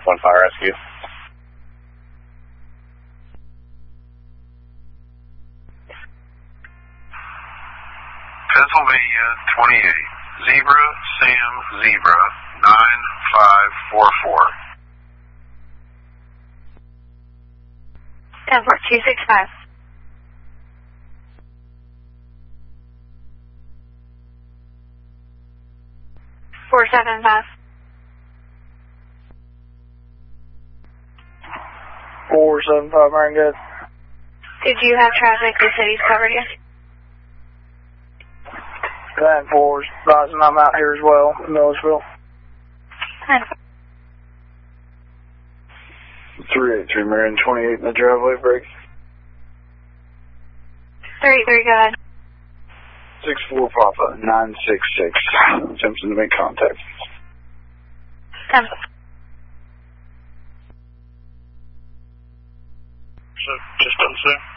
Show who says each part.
Speaker 1: F1 Fire Rescue.
Speaker 2: Pennsylvania 28, Zebra, Sam, Zebra, 9544.
Speaker 3: 10265. 475.
Speaker 4: 475, very good.
Speaker 3: Did you have traffic the city's covered yet?
Speaker 4: That 4's advising I'm out here as well in Milledgeville.
Speaker 5: 383 Marion 28 in the driveway break.
Speaker 3: 33, go ahead.
Speaker 5: 64 Papa 966. Attempting to make contact.
Speaker 3: 10.
Speaker 2: So, just done, sir.